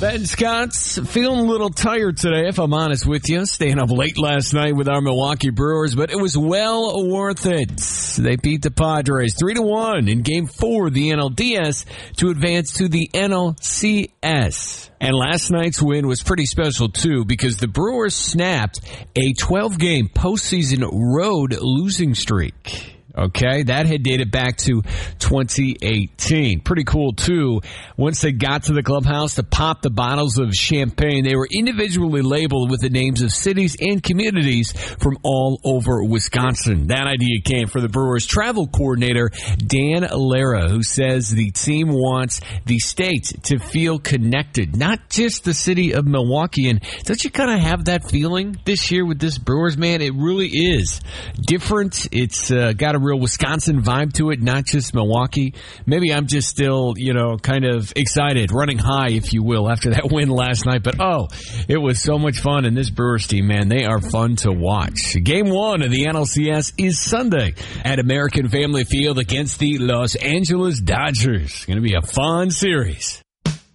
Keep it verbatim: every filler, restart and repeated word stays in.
Ben Scott's feeling a little tired today, if I'm honest with you. Staying up late last night with our Milwaukee Brewers, but it was well worth it. They beat the Padres three to one in Game four of the N L D S to advance to the N L C S. And last night's win was pretty special, too, because the Brewers snapped a twelve-game postseason road losing streak. Okay, that had dated back to twenty eighteen. Pretty cool, too. Once they got to the clubhouse to pop the bottles of champagne, they were individually labeled with the names of cities and communities from all over Wisconsin. That idea came from the Brewers travel coordinator, Dan Lara, who says the team wants the state to feel connected, not just the city of Milwaukee. And don't you kind of have that feeling this year with this Brewers, man? It really is different. It's uh, got a real Wisconsin vibe to it, not just Milwaukee. Maybe I'm just still, you know, kind of excited, running high, if you will, after that win last night. But, oh, it was so much fun. And this Brewers team, man, they are fun to watch. Game one of the N L C S is Sunday at American Family Field against the Los Angeles Dodgers. Going to be a fun series.